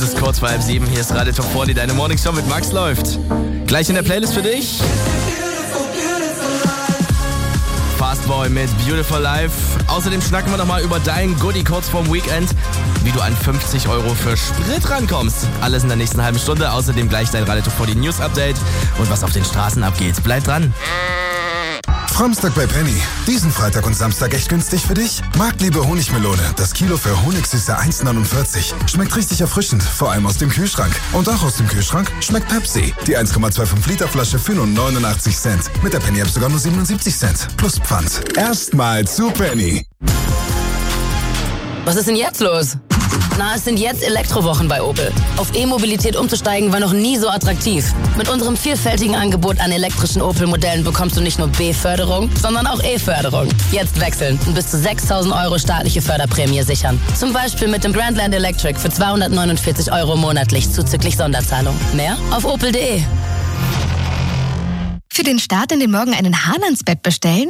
Es ist kurz vor 6:30, hier ist Radio Top 40, deine Morning Show mit Max läuft. Gleich in der Playlist für dich. Fastboy mit Beautiful Life. Außerdem schnacken wir nochmal über dein Goodie kurz vorm Weekend, wie du an 50 € für Sprit rankommst. Alles in der nächsten halben Stunde. Außerdem gleich dein Radio Top 40 News Update und was auf den Straßen abgeht. Bleib dran. Framstag bei Penny. Diesen Freitag und Samstag echt günstig für dich? Marktliebe Honigmelone. Das Kilo für Honigsüße 1,49. Schmeckt richtig erfrischend, vor allem aus dem Kühlschrank. Und auch aus dem Kühlschrank schmeckt Pepsi. Die 1,25 Liter Flasche für nur 89 Cent. Mit der Penny App sogar nur 77 Cent. Plus Pfand. Erstmal zu Penny. Was ist denn jetzt los? Na, es sind jetzt Elektrowochen bei Opel. Auf E-Mobilität umzusteigen war noch nie so attraktiv. Mit unserem vielfältigen Angebot an elektrischen Opel-Modellen bekommst du nicht nur B-Förderung, sondern auch E-Förderung. Jetzt wechseln und bis zu 6.000 € staatliche Förderprämie sichern. Zum Beispiel mit dem Grandland Electric für 249 € monatlich zuzüglich Sonderzahlung. Mehr auf opel.de. Für den Start in den Morgen einen Hahn ans Bett bestellen?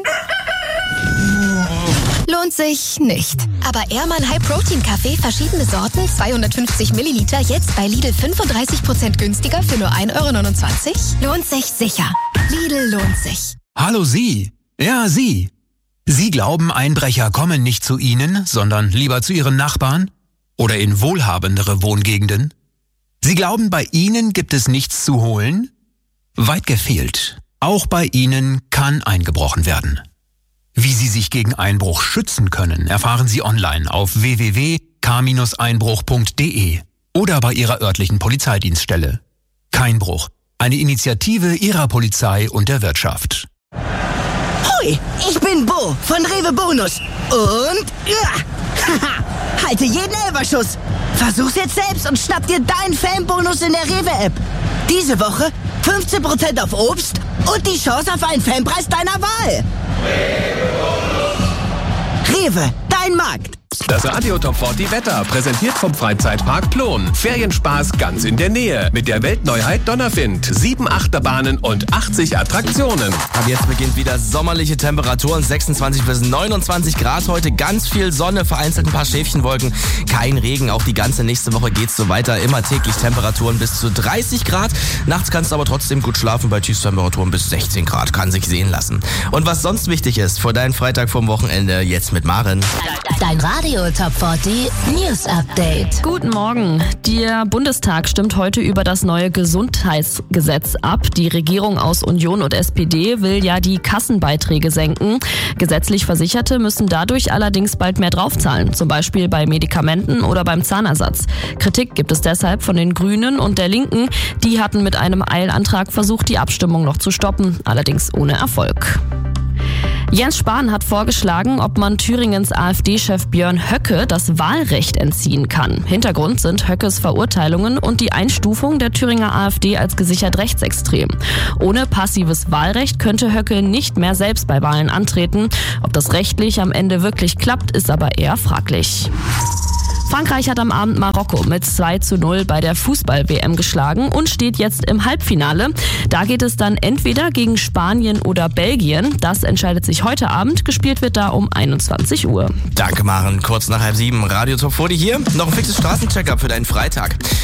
Lohnt sich nicht. Aber Ehrmann High Protein Kaffee, verschiedene Sorten, 250 Milliliter, jetzt bei Lidl 35% günstiger für nur 1,29 €? Lohnt sich sicher. Lidl lohnt sich. Hallo Sie. Ja, Sie. Sie glauben, Einbrecher kommen nicht zu Ihnen, sondern lieber zu Ihren Nachbarn? Oder in wohlhabendere Wohngegenden? Sie glauben, bei Ihnen gibt es nichts zu holen? Weit gefehlt. Auch bei Ihnen kann eingebrochen werden. Wie Sie sich gegen Einbruch schützen können, erfahren Sie online auf www.k-einbruch.de oder bei Ihrer örtlichen Polizeidienststelle. Keinbruch, eine Initiative Ihrer Polizei und der Wirtschaft. Hoi, ich bin Bo von Rewe Bonus und halte jeden Elberschuss. Versuch's jetzt selbst und schnapp dir deinen Fanbonus in der Rewe-App. Diese Woche 15% auf Obst und die Chance auf einen Fanpreis deiner Wahl. Rewe, dein Markt. Das Radio Top 40 Wetter, präsentiert vom Freizeitpark Plon. Ferienspaß ganz in der Nähe. Mit der Weltneuheit Donnerwind. 7 Achterbahnen und 80 Attraktionen. Ab jetzt beginnt wieder sommerliche Temperaturen. 26 bis 29 Grad heute. Ganz viel Sonne, vereinzelt ein paar Schäfchenwolken. Kein Regen. Auch die ganze nächste Woche geht's so weiter. Immer täglich Temperaturen bis zu 30 Grad. Nachts kannst du aber trotzdem gut schlafen bei Tiefstemperaturen bis 16 Grad. Kann sich sehen lassen. Und was sonst wichtig ist, vor deinem Freitag vorm Wochenende, jetzt mit Maren. Dein Radio Top 40 News Update. Guten Morgen. Der Bundestag stimmt heute über das neue Gesundheitsgesetz ab. Die Regierung aus Union und SPD will ja die Kassenbeiträge senken. Gesetzlich Versicherte müssen dadurch allerdings bald mehr draufzahlen, zum Beispiel bei Medikamenten oder beim Zahnersatz. Kritik gibt es deshalb von den Grünen und der Linken. Die hatten mit einem Eilantrag versucht, die Abstimmung noch zu stoppen, allerdings ohne Erfolg. Jens Spahn hat vorgeschlagen, ob man Thüringens AfD-Chef Björn Höcke das Wahlrecht entziehen kann. Hintergrund sind Höckes Verurteilungen und die Einstufung der Thüringer AfD als gesichert rechtsextrem. Ohne passives Wahlrecht könnte Höcke nicht mehr selbst bei Wahlen antreten. Ob das rechtlich am Ende wirklich klappt, ist aber eher fraglich. Frankreich hat am Abend Marokko mit 2:0 bei der Fußball-WM geschlagen und steht jetzt im Halbfinale. Da geht es dann entweder gegen Spanien oder Belgien. Das entscheidet sich heute Abend. Gespielt wird da um 21 Uhr. Danke, Maren. Kurz nach 6:30, Radio Top 40 hier. Noch ein fixes Straßencheck-up für deinen Freitag.